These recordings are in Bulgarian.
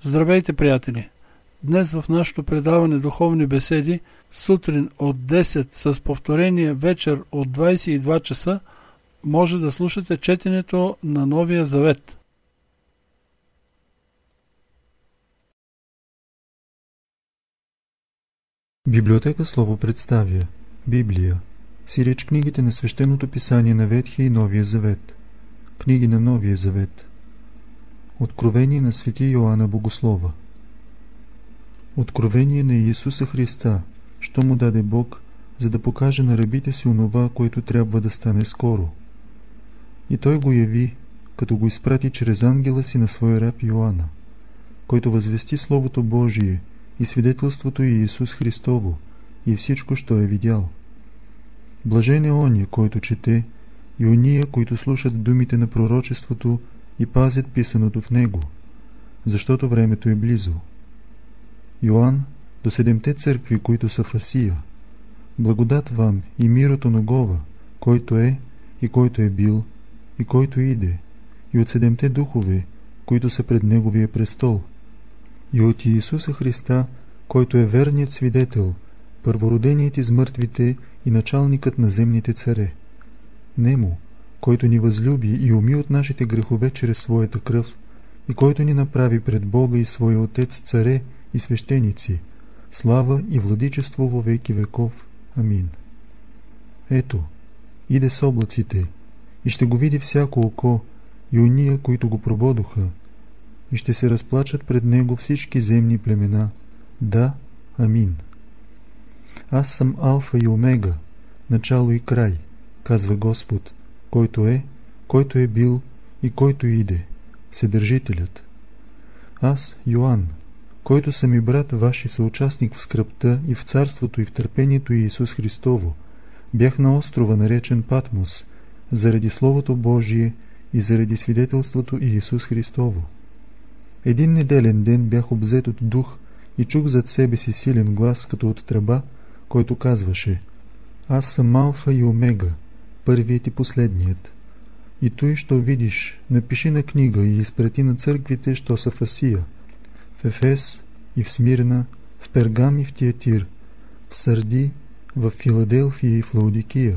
Здравейте, приятели! Днес в нашето предаване Духовни беседи, сутрин от 10 с повторение вечер от 22 часа, може да слушате четенето на Новия Завет. Библиотека Слово представя Библия, сиреч книгите на Свещеното писание на Ветхия и Новия Завет, книги на Новия Завет, Откровение на свети Йоанна Богослова, Откровение на Иисуса Христа, що му даде Бог, за да покаже на рабите си онова, което трябва да стане скоро. И той го яви, като го изпрати чрез ангела си на своя раб Йоанна, който възвести Словото Божие и свидетелството Иисус Христово и всичко, що е видял. Блажен е оня, който чете, и ония, които слушат думите на пророчеството и пазят писаното в него, защото времето е близо. Йоан до 7 църкви, които са в Асия. Благодат вам и мир от оногова, който е и който е бил и който иде, и от 7 духове, които са пред неговия престол, и от Иисуса Христа, който е верният свидетел, първороденият из мъртвите и началникът на земните царе. Нему, който ни възлюби и уми от нашите грехове чрез своята кръв, и който ни направи пред Бога и своя Отец царе и свещеници, слава и владичество во веки веков. Амин. Ето, иде с облаците, и ще го види всяко око, и ония, които го прободоха, и ще се разплачат пред него всички земни племена. Да, амин. Аз съм Алфа и Омега, начало и край, казва Господ, който е бил и който иде, Вседържителят. Аз, Йоанн, който съм и брат ваш и съучастник в скръбта и в царството и в търпението Иисус Христово, бях на острова, наречен Патмос, заради Словото Божие и заради свидетелството Иисус Христово. Един неделен ден бях обзет от дух и чух зад себе си силен глас, като от тръба, който казваше: Аз съм Алфа и Омега, първият и последният. И той, що видиш, напиши на книга и изпрати на църквите, що са в Асия, в Ефес и в Смирна, в Пергам и в Тиатир, в Сарди, в Филаделфия и в Лаодикия.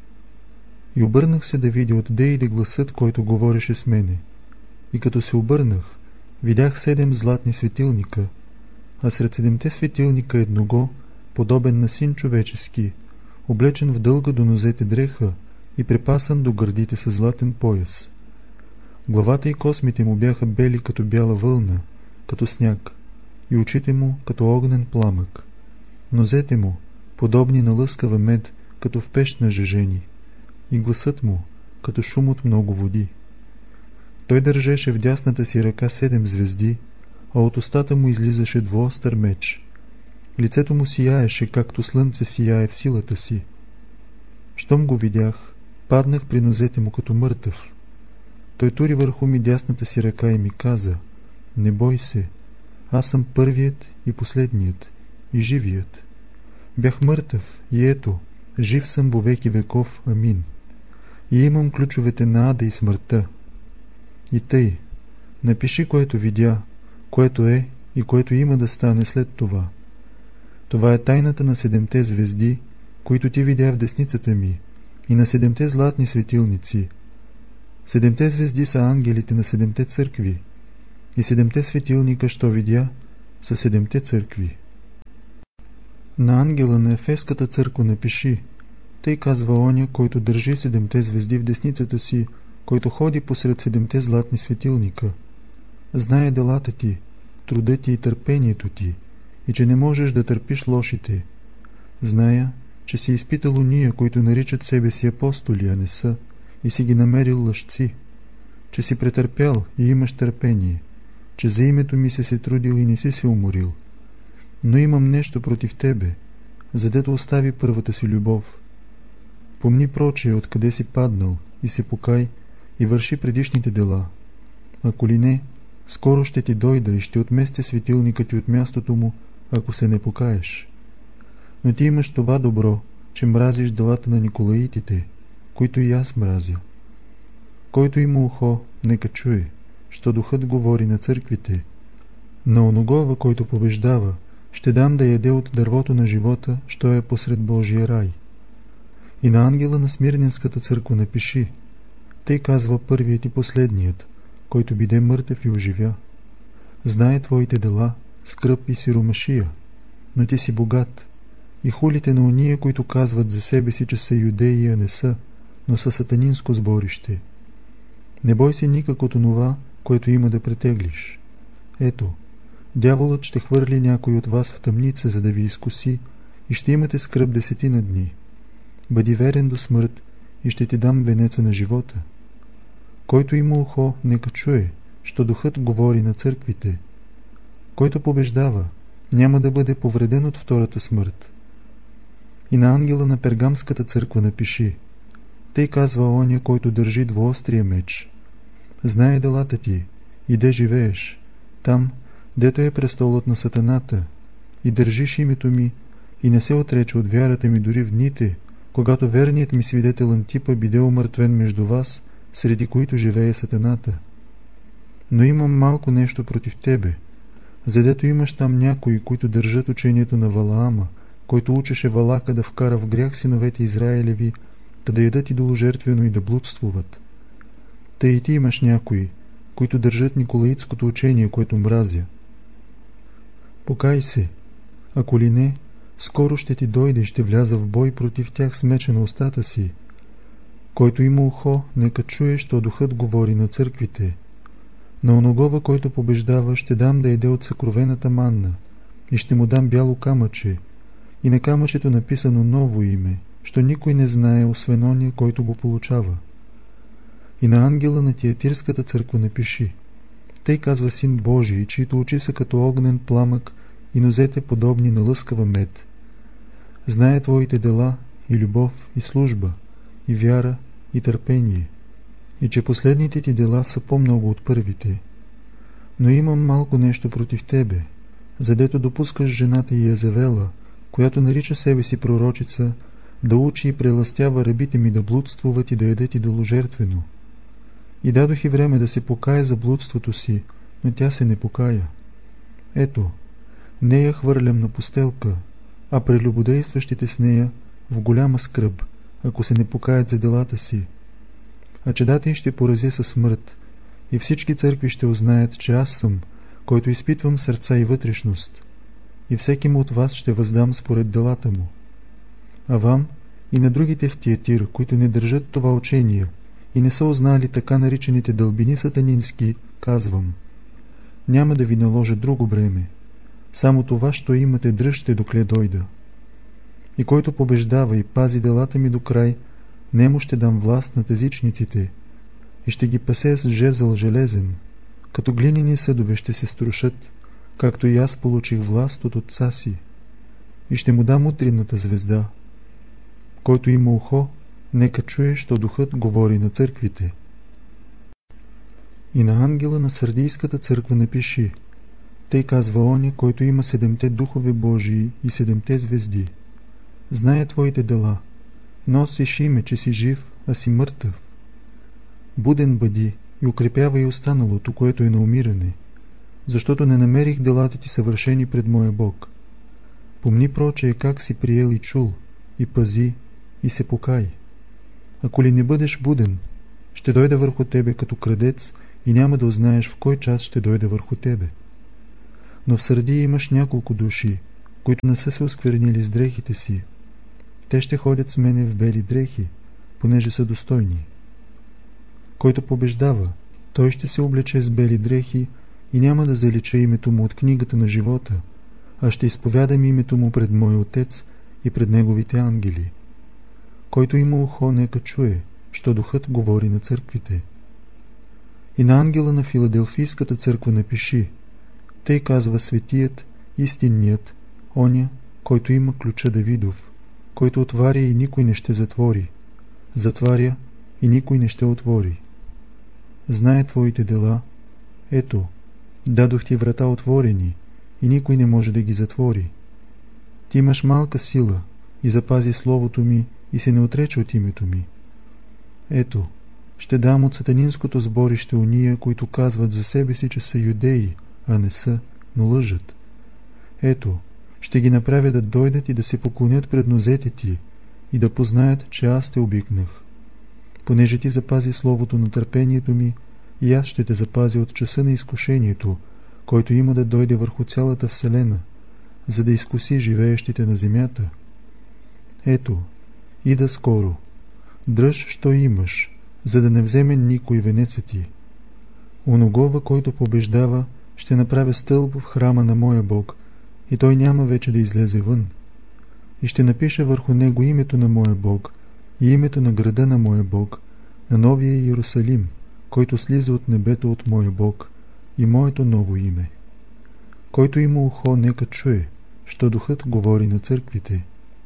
И обърнах се да видя отде иде гласът, който говореше с мене. И като се обърнах, видях 7 златни светилника, а сред 7 светилника едного, подобен на син човечески, облечен в дълга до нозете дреха и препасан до гърдите със златен пояс. Главата и космите му бяха бели като бяла вълна, като сняг, и очите му като огнен пламък. Нозете му подобни на лъскава мед, като в пещ на жежени, и гласът му като шум от много води. Той държеше в дясната си ръка 7 звезди, а от устата му излизаше двуостър меч. Лицето му сияеше, както слънце сияе в силата си. Щом го видях, паднах при нозете му като мъртъв. Той тури върху ми дясната си ръка и ми каза: Не бой се, аз съм първият и последният и живият. Бях мъртъв и ето, жив съм во веки веков. Амин. И имам ключовете на ада и смъртта. И тъй, напиши, което видя, което е и което има да стане след това. Това е тайната на 7 звезди, които ти видя в десницата ми, и на 7 златни светилници. 7 звезди са ангелите на 7 църкви, и 7 светилника, що видя, са 7 църкви. На ангела на Ефеската църква напиши: Тъй казва оня, който държи 7 звезди в десницата си, който ходи посред 7 златни светилника. Знае делата ти, труда ти и търпението ти, и че не можеш да търпиш лошите. Зная, че си изпитал уния, които наричат себе си апостоли, а не са, и си ги намерил лъжци, че си претърпял и имаш търпение, че за името ми си се трудил и не си се уморил. Но имам нещо против тебе, задето остави първата си любов. Помни прочее откъде си паднал и се покай и върши предишните дела. Ако ли не, скоро ще ти дойда и ще отместя светилника ти от мястото му, ако се не покаеш. Но ти имаш това добро, че мразиш делата на Николаитите, които и аз мразя. Който има ухо, нека чуе, що духът говори на църквите. На оногова, който побеждава, ще дам да яде от дървото на живота, що е посред Божия рай. И на ангела на Смирненската църква напиши: тъй казва първият и последният, който биде мъртъв и оживя. Знае твоите дела, скръб и сиромашия, но ти си богат, и хулите на ония, които казват за себе си, че са юдеи, а не са, но са сатанинско сборище. Не бой се никак от онова, което има да претеглиш. Ето, дяволът ще хвърли някой от вас в тъмница, за да ви изкуси, и ще имате скръб 10 дни. Бъди верен до смърт и ще ти дам венеца на живота. Който има ухо, нека чуе, що духът говори на църквите. Който побеждава, няма да бъде повреден от втората смърт. И на ангела на Пергамската църква напиши: тъй казва оня, който държи двуострия меч. Знае делата ти, и де живееш, там, дето е престолът на сатаната, и държиш името ми, и не се отрече от вярата ми дори в дните, когато верният ми свидетел Антипа биде умъртвен между вас, среди които живее сатаната. Но имам малко нещо против тебе, задето имаш там някои, които държат учението на Валаама, който учеше Валака да вкара в грях синовете Израилеви, да ядат идоложертвено и да блудствуват. Тъй и ти имаш някои, които държат николаитското учение, което мразя. Покай се, ако ли не, скоро ще ти дойде и ще вляза в бой против тях с меча на устата си. Който има ухо, нека чуе, що духът говори на църквите. На оногова, който побеждава, ще дам да яде от съкровената манна, и ще му дам бяло камъче, и на камъчето написано ново име, що никой не знае, освен ония, който го получава. И на ангела на Тиатирската църква напиши: тъй казва Син Божий, чието очи са като огнен пламък и нозете подобни на лъскава мед. Знае твоите дела, и любов, и служба, и вяра, и търпение, и че последните ти дела са по-много от първите. Но имам малко нещо против тебе, задето допускаш жената Иезавела, която нарича себе си пророчица, да учи и прелъстява рабите ми да блудствуват и да ядат идоложертвено. И дадох и време да се покая за блудството си, но тя се не покая. Ето, нея хвърлям на постелка, а прелюбодействащите с нея в голяма скръб, ако се не покаят за делата си. А чедата й ще поразя със смърт, и всички църкви ще узнаят, че аз съм, който изпитвам сърца и вътрешност, и всеки му от вас ще въздам според делата му. А вам и на другите в Тиатир, които не държат това учение и не са узнали така наричаните дълбини сатанински, казвам: няма да ви наложа друго бреме, само това, що имате, дръжте докле дойда. И който побеждава и пази делата ми до край, нему ще дам власт над езичниците и ще ги пасе с жезъл железен, като глинени съдове ще се струшат, както и аз получих власт от отца си, и ще му дам утринната звезда. Който има ухо, нека чуе, що духът говори на църквите. И на ангела на Сардийската църква напиши: тъй казва оня, който има 7 духове Божии и 7 звезди. Знае твоите дела, носиш име, че си жив, а си мъртъв. Буден бъди и укрепявай останалото, което е на умиране, защото не намерих делата ти съвършени пред моя Бог. Помни прочее как си приел и чул, и пази, и се покай. Ако ли не бъдеш буден, ще дойда върху тебе като крадец и няма да узнаеш в кой час ще дойда върху тебе. Но в Сърдия имаш няколко души, които не са се осквернили с дрехите си. Те ще ходят с мене в бели дрехи, понеже са достойни. Който побеждава, той ще се облече с бели дрехи и няма да залича името му от книгата на живота, а ще изповядам името му пред моя Отец и пред неговите ангели. Който има ухо, нека чуе, що духът говори на църквите. И на ангела на Филаделфийската църква напиши: тъй казва светият, истинният, оня, който има ключа Давидов, който отваря и никой не ще затвори, затваря и никой не ще отвори. Знае твоите дела, ето, дадох ти врата отворени и никой не може да ги затвори. Ти имаш малка сила и запази словото ми и се не отрече от името ми. Ето, ще дам от сатанинското сборище уния, които казват за себе си, че са юдеи, а не са, но лъжат. Ето, ще ги направя да дойдат и да се поклонят пред нозете ти и да познаят, че аз те обикнах. Понеже ти запази словото на търпението ми, и аз ще те запазя от часа на изкушението, който има да дойде върху цялата вселена, за да изкуси живеещите на земята. Ето, ида скоро. Дръж, що имаш, за да не вземе никой венеца ти. Оногова, който побеждава, ще направя стълб в храма на моя Бог, и той няма вече да излезе вън. И ще напиша върху него името на моя Бог и името на града на моя Бог, на новия Иерусалим, който слиза от небето от моя Бог, и моето ново име. Който има ухо, нека чуе, що духът говори на църквите.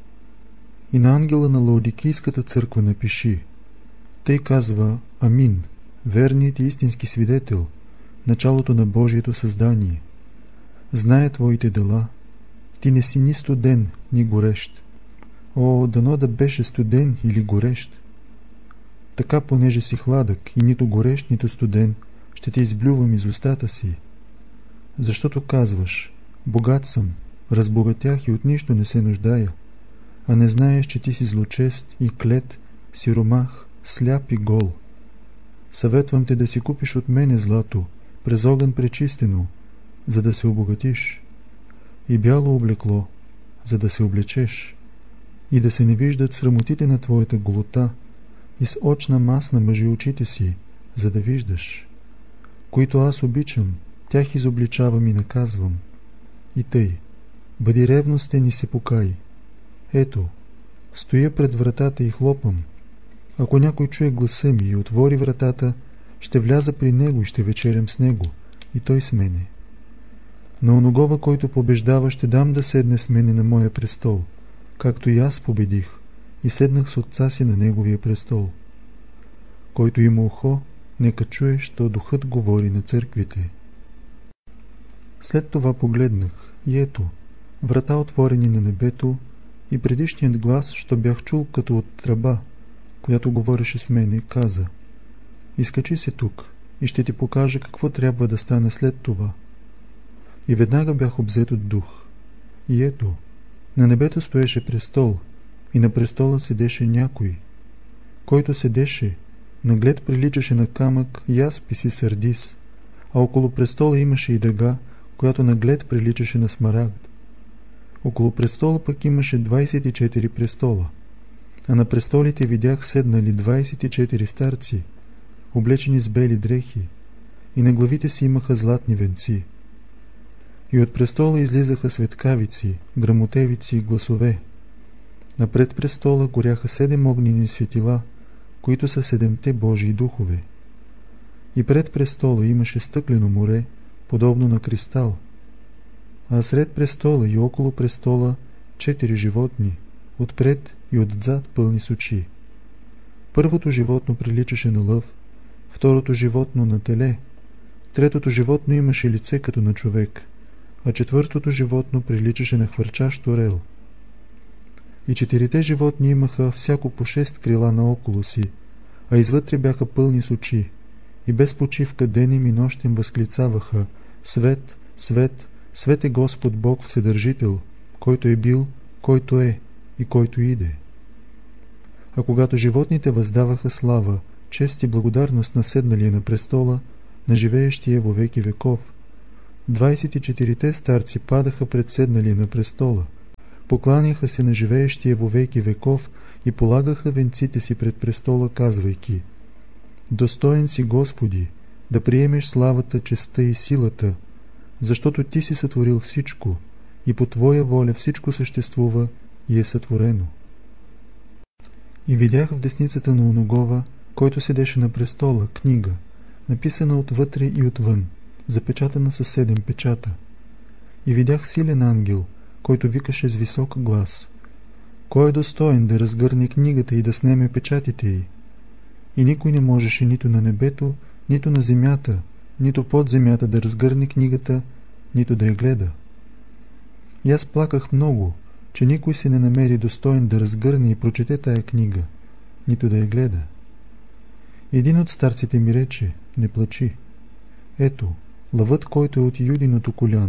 И на ангела на Лаодикийската църква напиши: тъй казва Амин, верният и истински свидетел, началото на Божието създание. Знае твоите дела, ти не си ни студен, ни горещ. О, дано да беше студен или горещ. Така, понеже си хладък и нито горещ, нито студен, ще те изблювам из устата си. Защото казваш: богат съм, разбогатях и от нищо не се нуждая, а не знаеш, че ти си злочест и клет, сиромах, сляп и гол. Съветвам те да си купиш от мене злато, през огън пречистено, за да се обогатиш, и бяло облекло, за да се облечеш, и да се не виждат срамотите на твоята голота, и с очна масна мъжи очите си, за да виждаш. Които аз обичам, тях изобличавам и наказвам. И тъй, бъди ревностен и се покай. Ето, стоя пред вратата и хлопам. Ако някой чуе гласа ми и отвори вратата, ще вляза при него и ще вечерям с него, и той с мене. На оногова, който побеждава, ще дам да седне с мене на моя престол, както и аз победих, и седнах с отца си на неговия престол. Който има ухо, нека чуе, що духът говори на църквите. След това погледнах, и ето, врата отворени на небето, и предишният глас, що бях чул като от тръба, която говореше с мене, каза: изкачи се тук, и ще ти покажа какво трябва да стане след това. И веднага бях обзет от дух. И ето, на небето стоеше престол, и на престола седеше някой. Който седеше, наглед приличаше на камък яспис и сардис, а около престола имаше и дъга, която наглед приличаше на смарагд. Около престола пък имаше 24 престола, а на престолите видях седнали 24 старци, облечени с бели дрехи, и на главите си имаха златни венци. И от престола излизаха светкавици, грамотевици и гласове. Напред престола горяха 7 огнени светила, които са 7-те Божии духове. И пред престола имаше стъклено море, подобно на кристал, а сред престола и около престола 4 животни, отпред и отзад пълни с очи. Първото животно приличаше на лъв, второто животно на теле, третото животно имаше лице като на човек, а четвъртото животно приличаше на хвърчащ орел. И 4-те животни имаха всяко по 6 крила наоколо си, а извътре бяха пълни с очи, и без почивка денем и нощем възклицаваха: свет, свет, свет е Господ Бог Вседържител, който е бил, който е и който иде. А когато животните въздаваха слава, чест и благодарност на седналия на престола, на живеещия во веки веков, 24-те старци падаха пред седналия на престола, покланяха се на живеещия во веки веков и полагаха венците си пред престола, казвайки: достоен си, Господи, да приемеш славата, честта и силата, защото Ти си сътворил всичко и по Твоя воля всичко съществува и е сътворено. И видях в десницата на оногова, който седеше на престола, книга, написана отвътре и отвън, запечатана със 7 печата. И видях силен ангел, който викаше с висок глас: кой е достоен да разгърне книгата и да снеме печатите й? И никой не можеше нито на небето, нито на земята, нито под земята да разгърне книгата, нито да я гледа. И аз плаках много, че никой се не намери достоен да разгърне и прочете тая книга, нито да я гледа. Един от старците ми рече: не плачи. Ето, лъвът, който е от Юдиното коляно,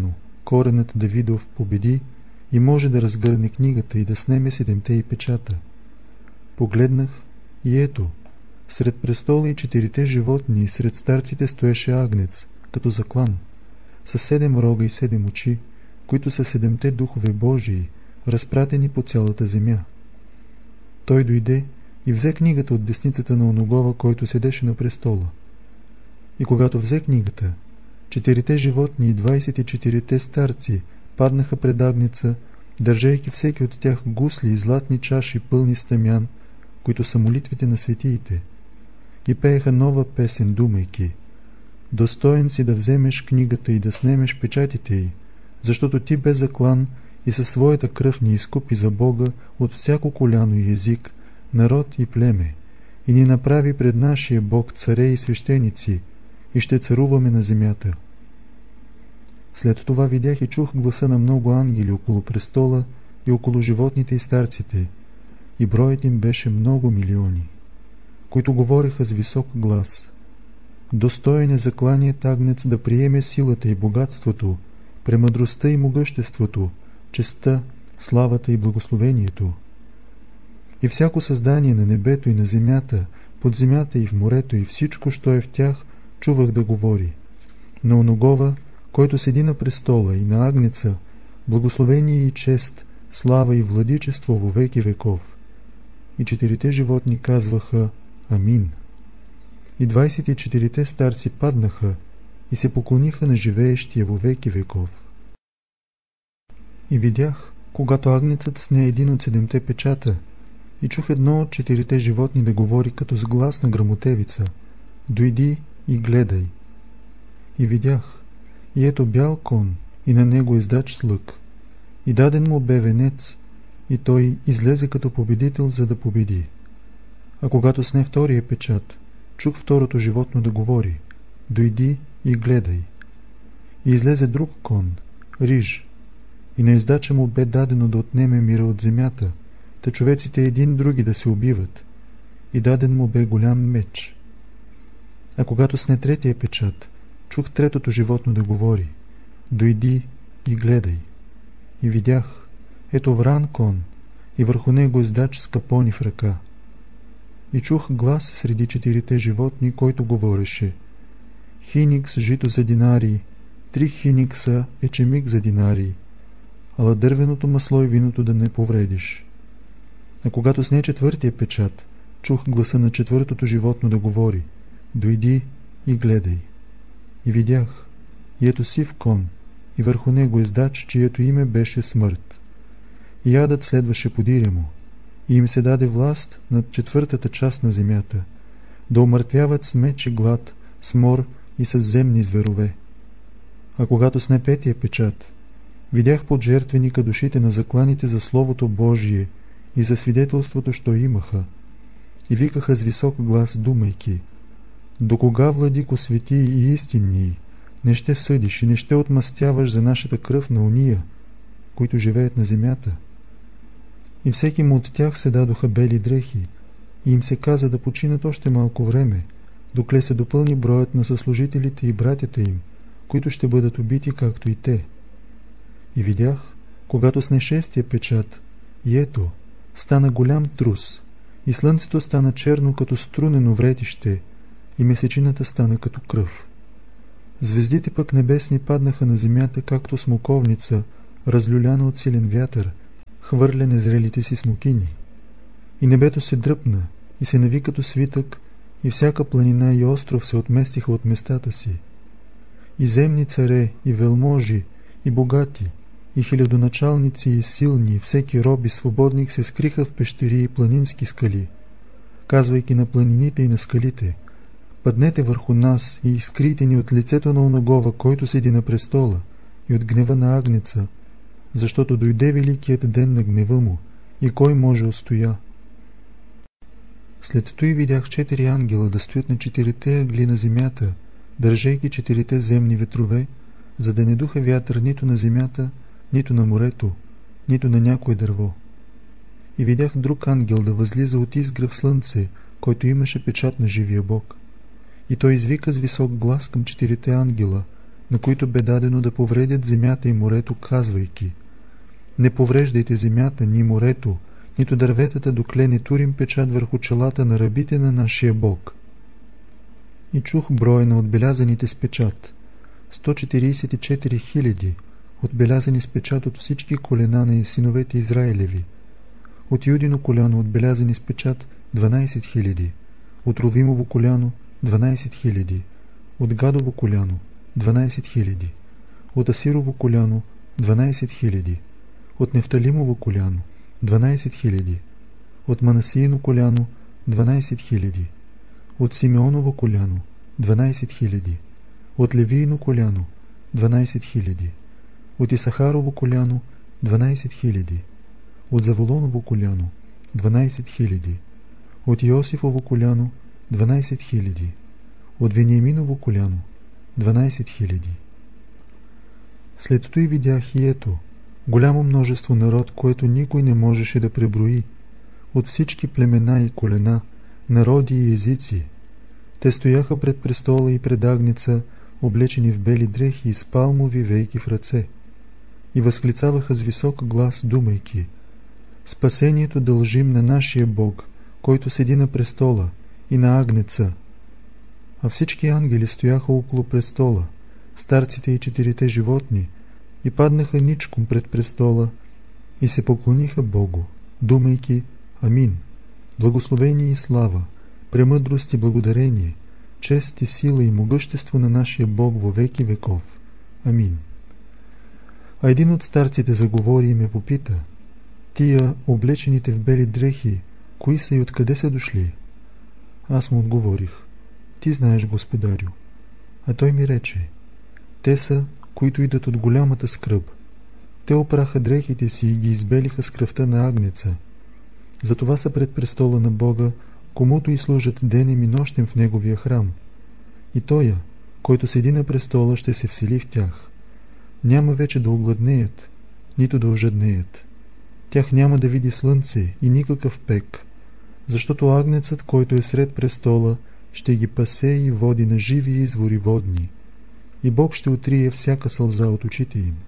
коренът Давидов победи и може да разгърне книгата и да снеме 7-те й печата. Погледнах и ето, сред престола и 4-те животни и сред старците стоеше агнец, като заклан, с 7 рога и 7 очи, които са 7-те духове Божии, разпратени по цялата земя. Той дойде и взе книгата от десницата на оногова, който седеше на престола. И когато взе книгата, 4-те животни и 24-те старци паднаха пред агнеца, държейки всеки от тях гусли и златни чаши пълни с тъмян, които са молитвите на светиите, и пееха нова песен, думайки: достоен си да вземеш книгата и да снемеш печатите й, защото ти бе заклан и със своята кръв ни изкупи за Бога от всяко коляно и език, народ и племе, и ни направи пред нашия Бог царе и свещеници, и ще царуваме на земята. След това видях и чух гласа на много ангели около престола и около животните и старците, и броят им беше много милиони, които говореха с висок глас: достоен е закланият агнец да приеме силата и богатството, премъдростта и могъществото, честта, славата и благословението. И всяко създание на небето и на земята, под земята и в морето и всичко, що е в тях, чувах да говори: на оногова, който седи на престола, и на агнеца, благословение и чест, слава и владичество во веки веков. И 4-те животни казваха: Амин. И 24-те старци паднаха и се поклониха на живеещия во веки веков. И видях, когато агнецът сне един от 7-те печата, и чух едно от 4-те животни да говори като с глас на грамотевица: дойди и гледай. И видях, и ето бял кон, и на него ездач с лък, и даден му бе венец, и той излезе като победител, за да победи. А когато сне втория печат, чух второто животно да говори: дойди и гледай. И излезе друг кон, риж, и на ездача му бе дадено да отнеме мира от земята, та човеците един други да се убиват, и даден му бе голям меч. А когато сне третия печат, чух третото животно да говори: дойди и гледай. И видях, ето вран кон, и върху него ездач с капони в ръка. И чух глас среди 4-те животни, който говореше: хиникс жито за динарии, 3 хиникса ечемик за динарии, ала дървеното масло и виното да не повредиш. А когато сне четвъртия печат, чух гласа на 4-тото животно да говори: дойди и гледай. И видях, и ето сив кон, и върху него ездач, чието име беше смърт. И адът следваше подиря му, и им се даде власт над 4-та част на земята, да умъртвяват с меч и глад, с мор и с земни зверове. А когато сне 5-тия печат, видях под жертвеника душите на закланите за Словото Божие и за свидетелството, що имаха, и викаха с висок глас, думайки: до кога, владико свети и истинни, не ще съдиш и не ще отмъстяваш за нашата кръв на уния, които живеят на земята? И всеки му от тях се дадоха бели дрехи, и им се каза да починат още малко време, докле се допълни броят на съслужителите и братята им, които ще бъдат убити, както и те. И видях, когато сне 6-тия печат, и ето, стана голям трус, и слънцето стана черно като струнено вретище, и месечината стана като кръв. Звездите пък небесни паднаха на земята, както смоковница, разлюляна от силен вятър, хвърля незрелите си смокини. И небето се дръпна и се нави като свитък, и всяка планина и остров се отместиха от местата си. И земни царе, и велможи, и богати, и хилядоначалници, и силни, всеки роб и свободник се скриха в пещери и планински скали, казвайки на планините и на скалите: паднете върху нас и скрийте ни от лицето на оногова, който седи на престола, и от гнева на агнеца, защото дойде великият ден на гнева му, и кой може устоя. След той видях 4 ангела да стоят на 4-те ъгли на земята, държейки 4-те земни ветрове, за да не духа вятър нито на земята, нито на морето, нито на някое дърво. И видях друг ангел да възлиза от изгрев слънце, който имаше печат на живия Бог. И той извика с висок глас към 4-те ангела, на които бе дадено да повредят земята и морето, казвайки: не повреждайте земята, ни морето, нито дърветата, докле не турим печат върху челата на рабите на нашия Бог. И чух броя на отбелязаните с печат: 144 000, отбелязани с печат от всички колена на синовете Израилеви. От Юдино коляно отбелязани с печат 12 000, от Ровимово коляно 12 000, от Гадово коляно 12 000, от Асирово коляно 12 000, от Нефталимово коляно 12 000, от Манасиино коляно 12 000, от Симеоново коляно 12 000, от Левиино коляно 12 000, от Исахарово коляно 12 000, от Заволоново коляно 12 000, от Йосифово коляно 12 000, от Вениаминово коляно 12 000. След това видях и ето голямо множество народ, което никой не можеше да преброи, от всички племена и колена, народи и езици. Те стояха пред престола и пред агнеца, облечени в бели дрехи и с палмови вейки в ръце, и възклицаваха с висок глас, думайки: спасението дължим на нашия Бог, който седи на престола, и на агнеца. А всички ангели стояха около престола, старците и 4 животни, и паднаха ничком пред престола и се поклониха Богу, думайки: Амин, благословение и слава, премъдрост и благодарение, чест и сила и могъщество на нашия Бог во веки веков. Амин. А един от старците заговори и ме попита: тия, облечените в бели дрехи, кои са и откъде са дошли? Аз му отговорих: ти знаеш, господарю. А той ми рече: те са, които идат от голямата скръб. Те опраха дрехите си и ги избелиха с кръвта на агнеца. Затова са пред престола на Бога, комуто и служат денем и нощем в неговия храм. И тоя, който седи на престола, ще се всели в тях. Няма вече да огладнеят, нито да ожаднеят. Тях няма да види слънце и никакъв пек, защото агнецът, който е сред престола, ще ги пасе и води на живи извори водни, и Бог ще отрие всяка сълза от очите им.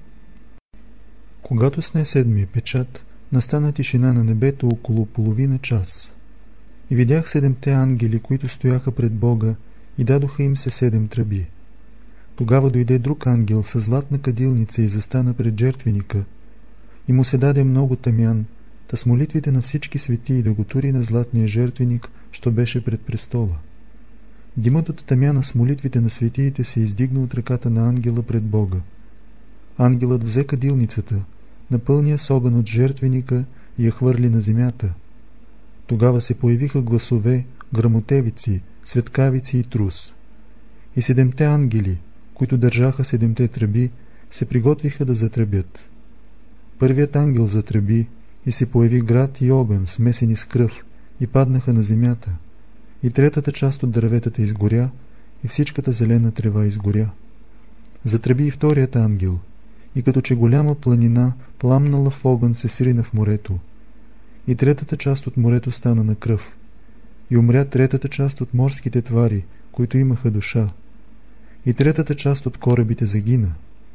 Когато сне 7-ми печат, настана тишина на небето около половина час. И видях 7-те ангели, които стояха пред Бога, и дадоха им се 7 тръби. Тогава дойде друг ангел със златна кадилница и застана пред жертвеника, и му се даде много тамян, та с молитвите на всички светии да го тури на златния жертвеник, що беше пред престола. Димът от тамяна с молитвите на светиите се издигна от ръката на ангела пред Бога. Ангелът взе кадилницата, напълни я с огън от жертвеника и я хвърли на земята. Тогава се появиха гласове, грамотевици, светкавици и трус. И 7-те ангели, които държаха 7-те тръби, се приготвиха да затръбят. Първият ангел затръби и се появи град и огън, смесени с кръв, и паднаха на земята. И 3-та част от дърветата изгоря, и всичката зелена трева изгоря. Затръби и 2-рият ангел, и като че голяма планина, пламнала в огън, се срина в морето. И 3-та част от морето стана на кръв. И умря 3-та част от морските твари, които имаха душа. И 3-та част от корабите загина.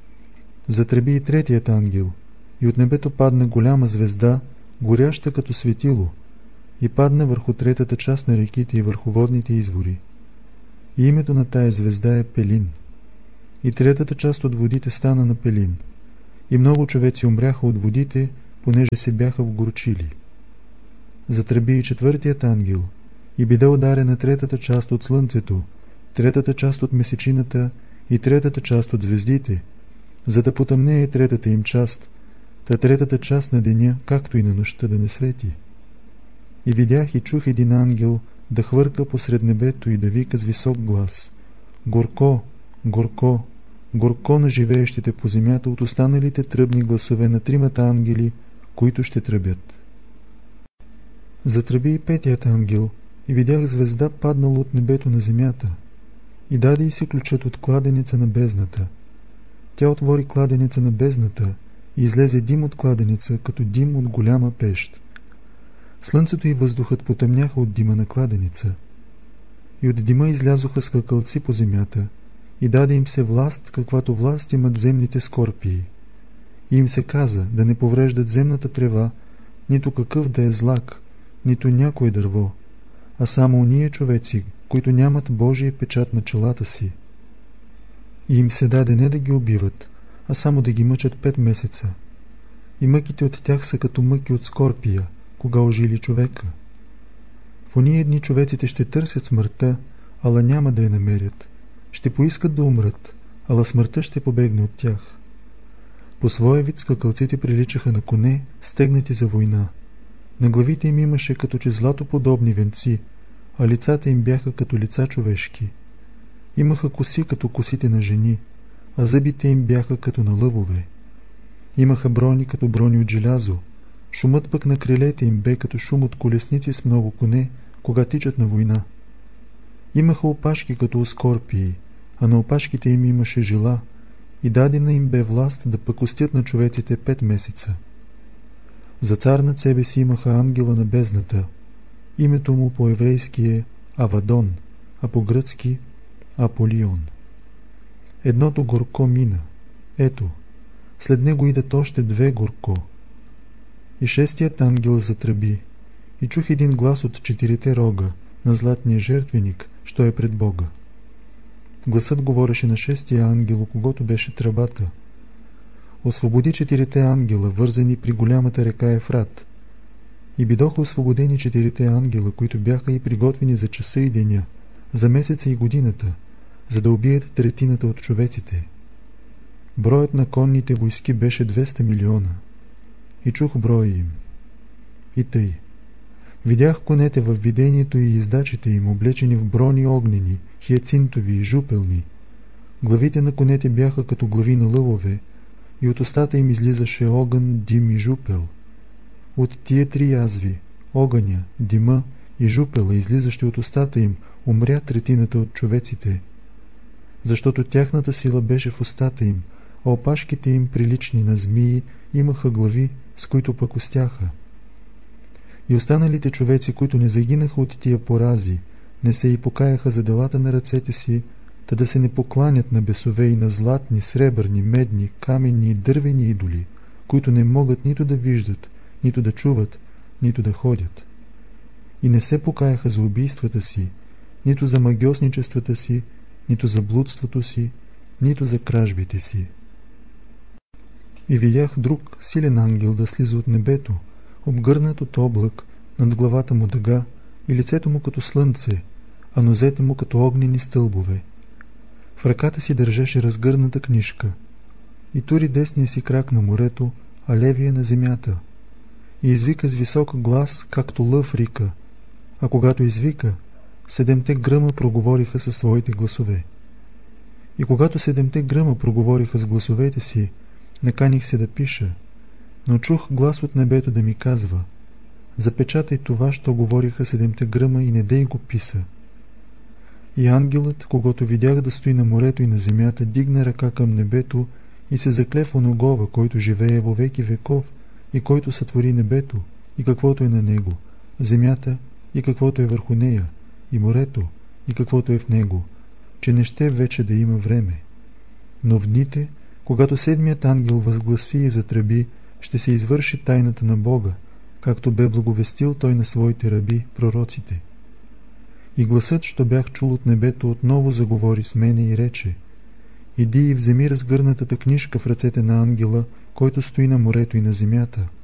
Затръби и 3-тият ангел, и от небето падна голяма звезда, горяща като светило, и падна върху 3-та част на реките и върху водните извори. И името на тая звезда е Пелин. И 3-та част от водите стана на Пелин. И много човеци умряха от водите, понеже се бяха вгорчили. Затръби и 4-тият ангел, и биде ударена 3-та част от слънцето, 3-та част от месечината и 3-та част от звездите, за да потъмнее 3-та им част, та 3-та част на деня, както и на нощта, да не свети. И видях и чух един ангел да хвърка посред небето и да вика с висок глас: горко, горко, горко на живеещите по земята от останалите тръбни гласове на 3-мата ангели, които ще тръбят. Затръби и 5-тият ангел, и видях звезда паднала от небето на земята, и даде и се ключът от кладенеца на бездната. Тя отвори кладенеца на бездната и излезе дим от кладенеца, като дим от голяма пещ. Слънцето и въздухът потъмняха от дима на кладенеца. И от дима излязоха скакалци по земята, и даде им се власт, каквато власт имат земните скорпии. И им се каза да не повреждат земната трева, нито какъв да е злак, нито някое дърво, а само ония човеци, които нямат Божия печат на челата си. И им се даде не да ги убиват, а само да ги мъчат 5 месеца. И мъките от тях са като мъки от скорпия, кога ожили човека. В ония дни човеците ще търсят смъртта, ала няма да я намерят. Ще поискат да умрат, ала смъртта ще побегне от тях. По своя вид скакалците приличаха на коне, стегнати за война. На главите им имаше като че златоподобни венци, а лицата им бяха като лица човешки. Имаха коси като косите на жени, а зъбите им бяха като на лъвове. Имаха брони като брони от желязо. Шумът пък на крилете им бе като шум от колесници с много коне, кога тичат на война. Имаха опашки като скорпии, а на опашките им имаше жила, и дадена им бе власт да пакостят на човеците 5 месеца. За цар над себе си имаха ангела на бездната. Името му по-еврейски е Авадон, а по-гръцки Аполион. Едното горко мина. Ето, след него идат още 2 горко. И 6-тият ангел затръби, и чух един глас от 4 рога на златния жертвеник, що е пред Бога. Гласът говореше на 6-тия ангел, когото беше тръбата. Освободи 4 ангела, вързани при голямата река Ефрат. И бидоха освободени 4 ангела, които бяха и приготвени за часа и деня, за месеца и годината, за да убият третината от човеците. Броят на конните войски беше 200 милиона. И чух броя им. И тъй. Видях конете във видението и издачите им, облечени в брони огнени, хиацинтови и жупелни. Главите на конете бяха като глави на лъвове, и от устата им излизаше огън, дим и жупел. От тия 3 язви, огъня, дима и жупела, излизащи от устата им, умря третината от човеците. Защото тяхната сила беше в устата им, а опашките им, прилични на змии, имаха глави, с които пакостяха. И останалите човеци, които не загинаха от тия порази, не се и покаяха за делата на ръцете си, та да се не покланят на бесове и на златни, сребърни, медни, каменни и дървени идоли, които не могат нито да виждат, нито да чуват, нито да ходят. И не се покаяха за убийствата си, нито за магьосничествата си, нито за блудството си, нито за кражбите си. И видях друг силен ангел да слиза от небето, обгърнат от облак, над главата му дъга и лицето му като слънце, а нозете му като огнени стълбове. В ръката си държеше разгърната книжка и тури десния си крак на морето, а левия на земята. И извика с висок глас, както лъв рика, а когато извика, 7 гръма проговориха със своите гласове. И когато 7 гръма проговориха с гласовете си, наканих се да пиша, но чух глас от небето да ми казва: запечатай това, що говориха 7 гръма и не дей го писа. И ангелът, когато видях да стои на морето и на земята, дигна ръка към небето и се закле в оногова, който живее во веки веков и който сътвори небето и каквото е на него, земята и каквото е върху нея, и морето и каквото е в него, че не ще вече да има време. Но в дните, когато 7-ият ангел възгласи и затръби, ще се извърши тайната на Бога, както бе благовестил той на своите раби, пророците. И гласът, що бях чул от небето, отново заговори с мене и рече: иди и вземи разгърнатата книжка в ръцете на ангела, който стои на морето и на земята.